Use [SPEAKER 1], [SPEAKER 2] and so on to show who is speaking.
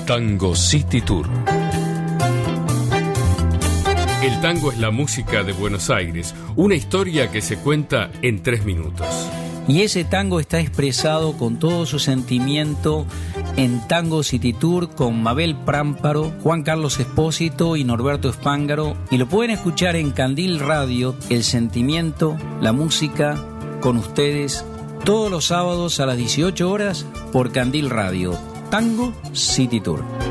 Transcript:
[SPEAKER 1] Tango City Tour. El tango es la música de Buenos Aires, una historia que se cuenta en 3 minutos.
[SPEAKER 2] Y ese tango está expresado con todo su sentimiento en Tango City Tour con Mabel Prámparo, Juan Carlos Espósito y Norberto Espángaro. Y lo pueden escuchar en Candil Radio, el sentimiento, la música, con ustedes, todos los sábados a las 18 horas por Candil Radio. Tango City Tour.